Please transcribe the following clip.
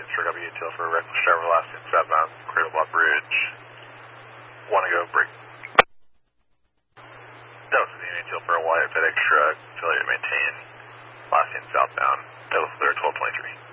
for WTL for a reckless driver last in southbound Cradle Block Bridge. Want to go break. That was the WTL for a Wyatt FedEx truck. Failure to maintain last in southbound. That was clear 1223.